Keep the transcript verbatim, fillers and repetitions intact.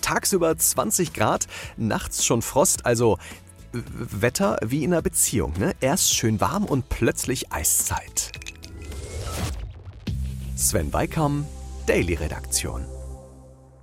Tagsüber zwanzig Grad, nachts schon Frost, also w- Wetter wie in einer Beziehung. Ne? Erst schön warm und plötzlich Eiszeit. Sven Weikam, Daily Redaktion.